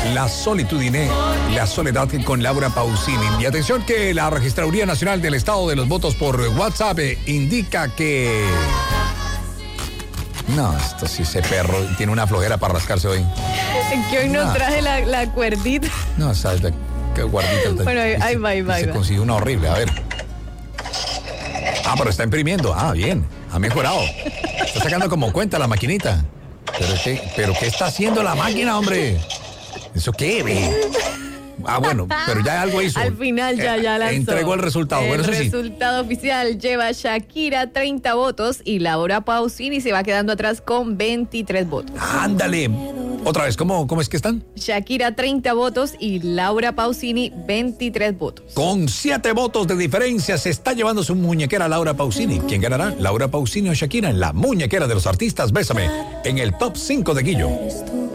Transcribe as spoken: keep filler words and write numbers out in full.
La Solitudine, La Soledad con Laura Pausini. Y atención que la Registraduría Nacional del Estado de los Votos por WhatsApp eh, indica que... No, esto sí, ese perro tiene una flojera para rascarse hoy. Que hoy no Ah. traje la, la cuerdita. No, sabes, de qué guardita. Bueno, ahí, ahí va, ahí va, ahí Se va. consiguió una horrible, a ver. Ah, pero está imprimiendo. Ah, bien, ha mejorado. Está sacando como cuenta la maquinita. ¿Pero qué, pero qué está haciendo la máquina, hombre? ¿Eso qué, ve? Ah, bueno, pero ya algo hizo. Al final ya, ya lanzó. Entregó el resultado. El Bueno, eso sí. resultado oficial lleva Shakira treinta votos y Laura Pausini se va quedando atrás con veintitrés votos. Ándale. Otra vez, ¿cómo, cómo es que están? Shakira treinta votos y Laura Pausini veintitrés votos. Con siete votos de diferencia se está llevando su muñequera Laura Pausini. ¿Quién ganará? ¿Laura Pausini o Shakira? En la muñequera de los artistas, Bésame, en el top cinco de Guillo.